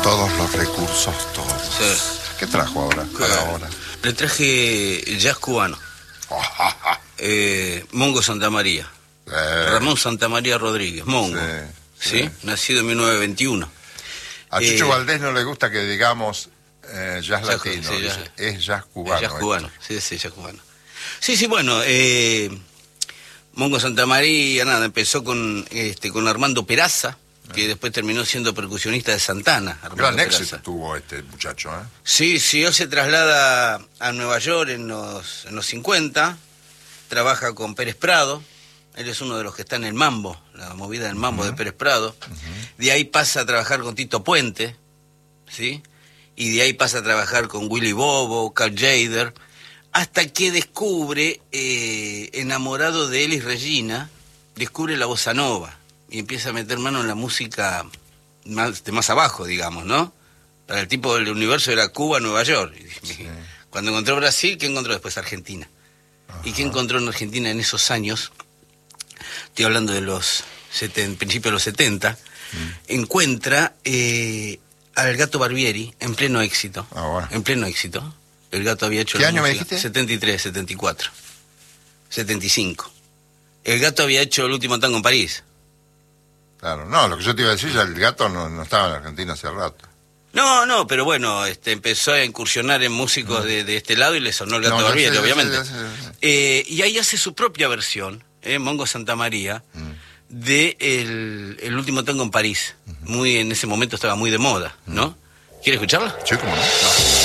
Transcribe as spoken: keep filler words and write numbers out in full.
Todos los recursos, todos. Sí. ¿Qué trajo ahora? Claro. Para ahora? Le traje jazz cubano. eh, Mongo Santamaría. Eh, Ramón Santamaría Rodríguez, Mongo. Sí, ¿Sí? sí. Nacido en mil novecientos veintiuno. A Chucho eh, Valdés no le gusta que digamos eh, jazz Jazz- latino, sí, dice, jazz. es jazz cubano. jazz esto. cubano, sí, sí, jazz cubano. Sí, sí, bueno, eh, Mongo Santamaría, nada, empezó con, este, con Armando Peraza, que después terminó siendo percusionista de Santana. Armando Gran Peraza. éxito tuvo este muchacho, ¿eh? Sí, sí, él se traslada a Nueva York en los, en los cincuenta, trabaja con Pérez Prado, él es uno de los que está en el Mambo, la movida del Mambo uh-huh. de Pérez Prado, uh-huh. de ahí pasa a trabajar con Tito Puente, ¿sí? Y de ahí pasa a trabajar con Willy Bobo, Carl Jader, hasta que descubre, eh, enamorado de Elis Regina, descubre la bossa nova y empieza a meter mano en la música más, de más abajo, digamos, ¿no? Para el tipo del universo era Cuba, Nueva York. Sí. Cuando encontró Brasil, ¿qué encontró después? Argentina. Ajá. ¿Y qué encontró en Argentina en esos años? Estoy hablando de los setenta, principios de los setenta. Mm. Encuentra eh, al Gato Barbieri en pleno éxito. Ah, bueno. En pleno éxito. El Gato había hecho... ¿Qué año música, me dijiste? setenta y tres, setenta y cuatro. setenta y cinco. El Gato había hecho El último tango en París. Claro, no, lo que yo te iba a decir, ya el Gato no, no estaba en Argentina hace rato. No, no, pero bueno, este, empezó a incursionar en músicos de, de este lado y le sonó el Gato no, Barbieri, sé, obviamente. Ya sé, ya sé, ya sé. Eh, y ahí hace su propia versión, eh, Mongo Santamaría, mm. de el, el último tango en París. Mm-hmm. Muy en ese momento estaba muy de moda, ¿no? Mm. ¿Quiere escucharla? Sí, cómo no. no.